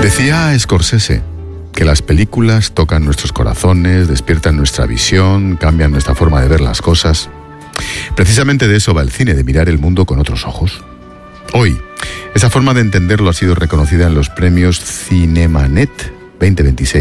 Decía Scorsese que las películas tocan nuestros corazones, despiertan nuestra visión, cambian nuestra forma de ver las cosas. Precisamente de eso va el cine, de mirar el mundo con otros ojos. Hoy, esa forma de entenderlo ha sido reconocida en los premios Cinemanet 2026.